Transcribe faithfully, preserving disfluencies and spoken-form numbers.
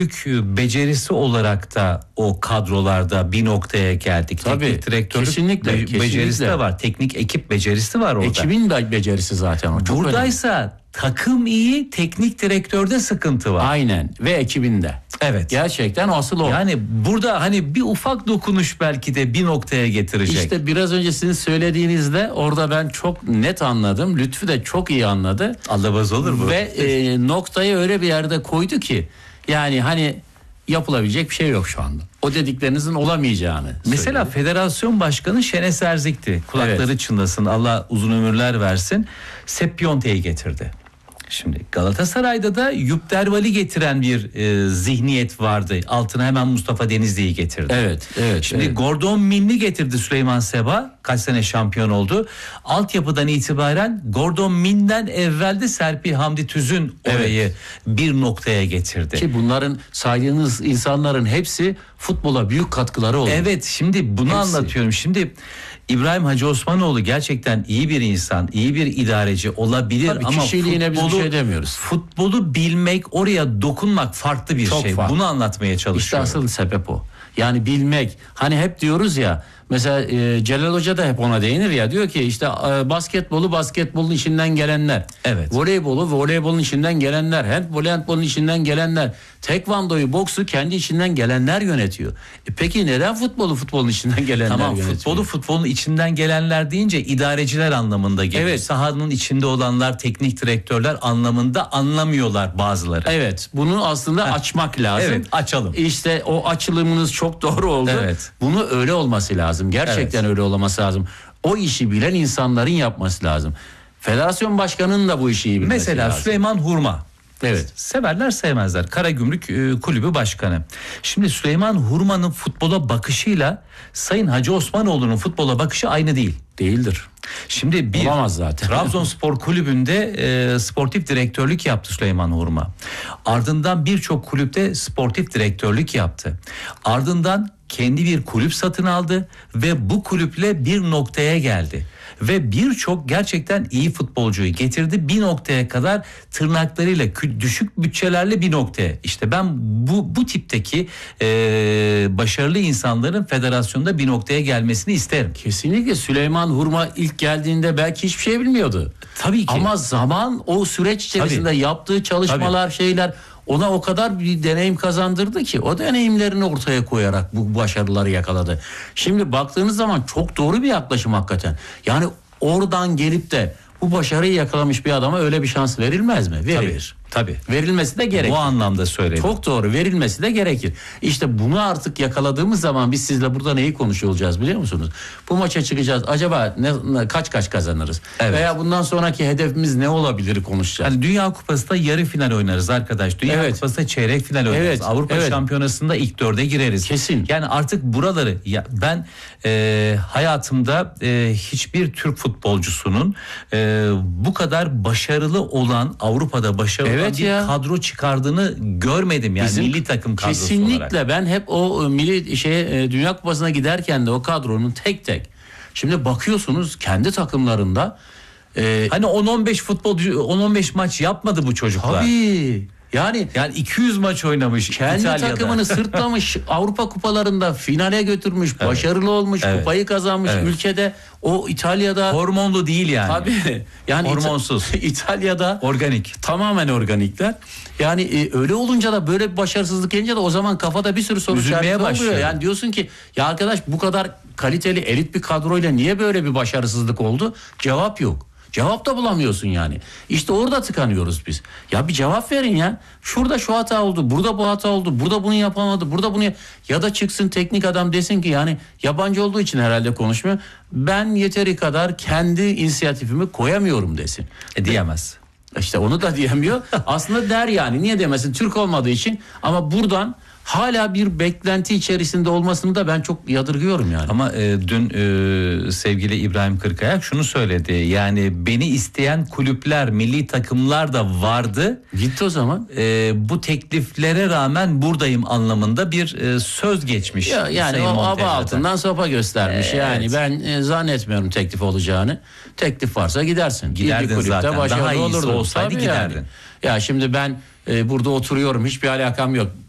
becerisi olarak da o kadrolarda bir noktaya geldik. Tabii, teknik direktörlük kesinlikle, be- kesinlikle. becerisi de var. Teknik ekip becerisi var orada. Ekibin de becerisi zaten o. Çok Buradaysa önemli. takım iyi, teknik direktörde sıkıntı var. Aynen, ve ekibinde. Evet. Gerçekten asıl o. Yani burada hani bir ufak dokunuş belki de bir noktaya getirecek. İşte biraz önce sizin söylediğinizde orada ben çok net anladım. Lütfü de çok iyi anladı. Allabaz olur bu. Ve e, noktayı öyle bir yerde koydu ki yani hani yapılabilecek bir şey yok şu anda. O dediklerinizin olamayacağını Mesela söyledi. Federasyon Başkanı Şenes Erzik'ti. Kulakları Evet. çınlasın, Allah uzun ömürler versin. Sepp Piontek'i getirdi. Şimdi Galatasaray'da da Yupderval'i getiren bir e, zihniyet vardı. Altına hemen Mustafa Denizli'yi getirdi. Evet, evet. Şimdi evet. Gordon Minni getirdi Süleyman Seba. Kaç sene şampiyon oldu. Altyapıdan itibaren Gordon Min'den evvelde Serpil Hamdi Tüzün orayı Evet. bir noktaya getirdi. Ki bunların saydığınız insanların hepsi futbola büyük katkıları oldu. Evet, şimdi bunu Hepsi. anlatıyorum. Şimdi İbrahim Hacı Osmanoğlu gerçekten iyi bir insan, iyi bir idareci olabilir. Tabii ama kişiliğine biz bir futbolu, şey demiyoruz. Futbolu bilmek, oraya dokunmak farklı bir Çok şey. farklı. Bunu anlatmaya İşte çalışıyorum. asıl sebep o. Yani bilmek. Hani hep diyoruz ya, mesela e, Celal Hoca da hep ona değinir ya, diyor ki işte e, basketbolu basketbolun içinden gelenler. Evet. Voleybolu voleybolun içinden gelenler. Handbolu handbolun içinden gelenler. Tekvandoyu, boksu kendi içinden gelenler yönetiyor. E peki neden futbolu futbolun içinden gelenler Tamam, yönetiyor? futbolu futbolun içinden gelenler deyince idareciler anlamında geliyor. Evet. Sahanın içinde olanlar, teknik direktörler anlamında anlamıyorlar bazıları. Evet, bunu aslında açmak lazım. Evet, açalım. İşte o açılımınız çok doğru oldu. Evet. Bunu öyle olması lazım. Gerçekten Evet. öyle olması lazım. O işi bilen insanların yapması lazım. Federasyon başkanının da bu işi iyi bilmesi Mesela lazım. Süleyman Hurma. Evet. Severler sevmezler. Karagümrük e, Kulübü Başkanı. Şimdi Süleyman Hurma'nın futbola bakışıyla Sayın Hacı Osmanoğlu'nun futbola bakışı aynı değil. Değildir. Şimdi bir Olamaz zaten. Trabzonspor Kulübü'nde e, sportif direktörlük yaptı Süleyman Hurma. Ardından birçok kulüpte sportif direktörlük yaptı. Ardından kendi bir kulüp satın aldı ve bu kulüple bir noktaya geldi. Ve birçok gerçekten iyi futbolcuyu getirdi, bir noktaya kadar tırnaklarıyla kü- düşük bütçelerle bir noktaya. İşte ben bu bu tipteki e, başarılı insanların federasyonda bir noktaya gelmesini isterim. Kesinlikle Süleyman Hurma ilk geldiğinde belki hiçbir şey bilmiyordu. Tabii ki. Ama zaman o süreç içerisinde Tabii. yaptığı çalışmalar, şeyler ona o kadar bir deneyim kazandırdı ki o deneyimlerini ortaya koyarak bu başarıları yakaladı. Şimdi baktığınız zaman çok doğru bir yaklaşım hakikaten. Yani oradan gelip de bu başarıyı yakalamış bir adama öyle bir şans verilmez mi? Verilir. Tabii. Verilmesi de gerekir. Bu anlamda söyledim. Çok doğru, verilmesi de gerekir. İşte bunu artık yakaladığımız zaman biz sizle burada neyi konuşuyor olacağız biliyor musunuz? Bu maça çıkacağız. Acaba ne, ne- kaç kaç kazanırız? Evet. Veya bundan sonraki hedefimiz ne olabilir konuşacağız. Yani Dünya Kupası'nda yarı final oynarız arkadaş. Dünya Evet. Kupası'nda çeyrek final oynarız. Evet, Avrupa evet. Şampiyonası'nda ilk dörde gireriz. Kesin. Yani artık buraları ya ben e, hayatımda e, hiçbir Türk futbolcusunun e, bu kadar başarılı olan, Avrupa'da başarılı Evet olan bir ya. kadro çıkardığını görmedim yani Bizim milli takım kadrosu kesinlikle olarak. ben hep o e, milli şey e, Dünya Kupası'na giderken de o kadronun tek tek. Şimdi bakıyorsunuz kendi takımlarında e, Hani on on beş futbolcu on on beş maç yapmadı bu çocuklar. tabii yani Yani iki yüz maç oynamış kendi İtalya'da. takımını sırtlamış, Avrupa kupalarında finale götürmüş, Evet. başarılı olmuş, Evet. kupayı kazanmış Evet. ülkede. O İtalya'da Hormonlu değil yani. tabii yani İta- Hormonsuz. İtalya'da Organik. tamamen organikler. Yani e, öyle olunca da böyle bir başarısızlık gelince de o zaman kafada bir sürü soru Üzülmeye işareti oluyor. başlıyor. Yani diyorsun ki ya arkadaş bu kadar kaliteli elit bir kadroyla niye böyle bir başarısızlık oldu? Cevap yok. Cevap da bulamıyorsun yani. İşte orada tıkanıyoruz biz. Ya bir cevap verin ya. Şurada şu hata oldu, burada bu hata oldu, burada bunu yapamadı, burada bunu... Ya da çıksın teknik adam desin ki yani yabancı olduğu için herhalde konuşmuyor. Ben yeteri kadar kendi inisiyatifimi koyamıyorum desin. E, diyemez. İşte onu da diyemiyor. Aslında der yani. Niye demesin? Türk olmadığı için. Ama buradan hala bir beklenti içerisinde olmasını da ben çok yadırgıyorum yani. Ama e, dün e, sevgili İbrahim Kırkayak şunu söyledi. Yani beni isteyen kulüpler, milli takımlar da vardı. Gitti o zaman. E, bu tekliflere rağmen buradayım anlamında bir e, söz geçmiş. Ya, yani Sayın o aba Montella'dan. altından sopa göstermiş. Evet. Yani ben e, zannetmiyorum teklif olacağını. Teklif varsa gidersin. Giderdin İyi bir kulüpte zaten. başarılı Daha iyisi olurdun. olsaydı Tabii giderdin. Yani. Ya şimdi ben e, burada oturuyorum, hiçbir alakam yok.